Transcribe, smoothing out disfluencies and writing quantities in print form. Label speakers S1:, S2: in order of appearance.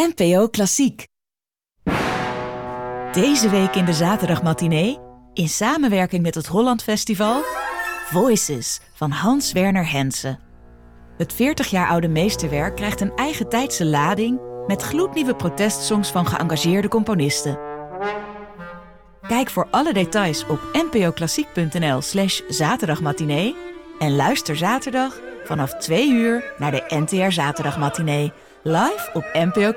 S1: NPO Klassiek. Deze week in de zaterdagmatinee, in samenwerking met het Holland Festival, Voices van Hans Werner Henze. Het 40 jaar oude meesterwerk krijgt een eigen tijdse lading met gloednieuwe protestsongs van geëngageerde componisten. Kijk voor alle details op npoklassiek.nl/zaterdagmatinee en luister zaterdag vanaf 2 uur naar de NTR Zaterdagmatinee, live op NPO